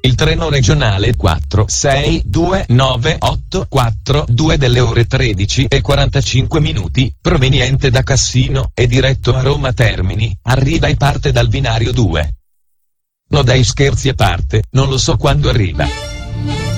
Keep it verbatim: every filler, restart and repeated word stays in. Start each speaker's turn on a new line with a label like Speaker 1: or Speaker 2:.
Speaker 1: Il treno regionale quattro sei due nove otto quattro due delle ore tredici e quarantacinque minuti, proveniente da Cassino e diretto a Roma Termini, arriva e parte dal binario due. No dai, scherzi a parte, non lo so quando arriva.